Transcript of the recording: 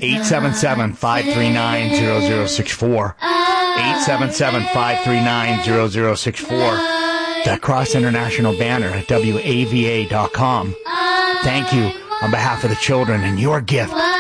877-539-0064. 877-539-0064. The Cross International banner at WAVA.com. Thank you on behalf of the children and your gift